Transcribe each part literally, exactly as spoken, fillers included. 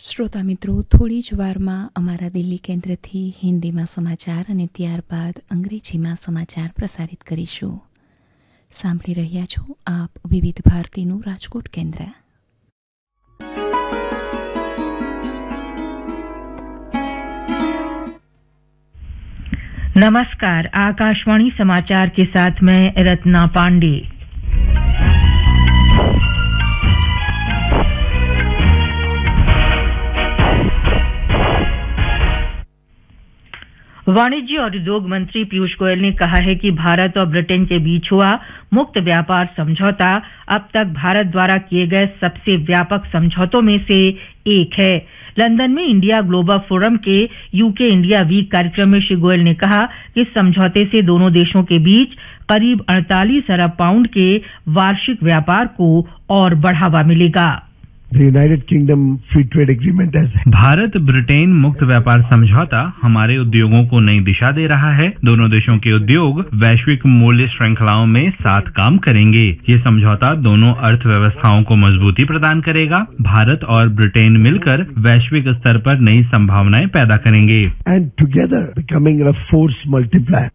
શ્રોતા મિત્રો, થોડી જ વારમાં અમારા દિલ્હી કેન્દ્રથી હિન્દીમાં સમાચાર અને ત્યારબાદ અંગ્રેજીમાં સમાચાર પ્રસારિત કરીશું. સાંભળી રહ્યા છો આપ વિવિધ ભારતીનું રાજકોટ કેન્દ્ર. नमस्कार, आकाशवाणी समाचार के साथ मैं रत्ना पांडे. वाणिज्य और उद्योग मंत्री पीयूष गोयल ने कहा है कि भारत और ब्रिटेन के बीच हुआ मुक्त व्यापार समझौता अब तक भारत द्वारा किए गए सबसे व्यापक समझौतों में से एक है. लंदन में इंडिया ग्लोबल फोरम के यूके इंडिया वीक कार्यक्रम में श्री गोयल ने कहा कि इस समझौते से दोनों देशों के बीच करीब अड़तालीस अरब पाउंड के वार्षिक व्यापार को और बढ़ावा मिलेगा. The United Kingdom Free Trade Agreement has Bharat Britain मुक्त व्यापार समझौता हमारे उद्योगों को नई दिशा दे रहा है. दोनों देशों के उद्योग वैश्विक मूल्य श्रृंखलाओं में साथ काम करेंगे. ये समझौता दोनों अर्थव्यवस्थाओं को मजबूती प्रदान करेगा. भारत और ब्रिटेन मिलकर वैश्विक स्तर पर नई संभावनाएं पैदा करेंगे. and together becoming a force multiplier.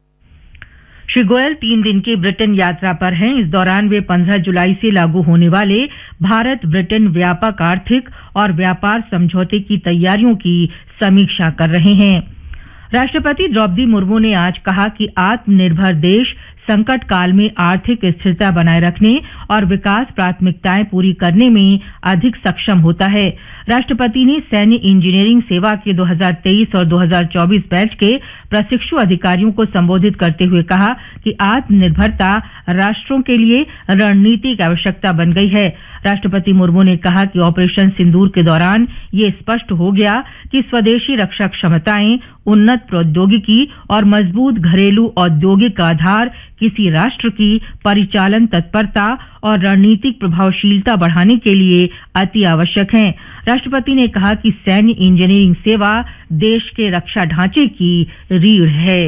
Shri Goyal तीन दिन की ब्रिटेन यात्रा पर हैं. इस दौरान वे पंद्रह जुलाई से लागू होने वाले भारत ब्रिटेन व्यापक आर्थिक और व्यापार समझौते की तैयारियों की समीक्षा कर रहे हैं. राष्ट्रपति द्रौपदी मुर्मू ने आज कहा कि आत्मनिर्भर देश संकट काल में आर्थिक स्थिरता बनाए रखने और विकास प्राथमिकताएं पूरी करने में अधिक सक्षम होता है. राष्ट्रपति ने सैन्य इंजीनियरिंग सेवा के दो हज़ार तेईस और दो हज़ार चौबीस बैच के प्रशिक्षु अधिकारियों को संबोधित करते हुए कहा कि आत्मनिर्भरता राष्ट्रों के लिए रणनीतिक आवश्यकता बन गई है. राष्ट्रपति मुर्मू ने कहा कि ऑपरेशन सिंदूर के दौरान ये स्पष्ट हो गया कि स्वदेशी रक्षा क्षमताएं, उन्नत प्रौद्योगिकी और मजबूत घरेलू औद्योगिक आधार किसी राष्ट्र की परिचालन तत्परता और रणनीतिक प्रभावशीलता बढ़ाने के लिए अति आवश्यक हैं. राष्ट्रपति ने कहा कि सैन्य इंजीनियरिंग सेवा देश के रक्षा ढांचे की रीढ़ है.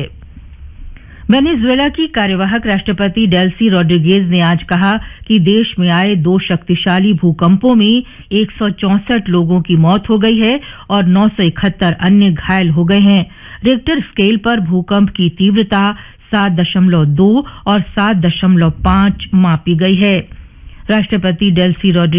वेनेजुएला की कार्यवाहक राष्ट्रपति डेल्सी रोड्रिगेज ने आज कहा कि देश में आए दो शक्तिशाली भूकंपों में एक सौ चौसठ लोगों की मौत हो गई है और नौ सौ इकहत्तर अन्य घायल हो गए हैं. रिक्टर स्केल पर भूकंप की तीव्रता सात दशमलव दो और सात दशमलव पांच मापी गई है. राष्ट्रपति डेल्सी रोड्रिगेज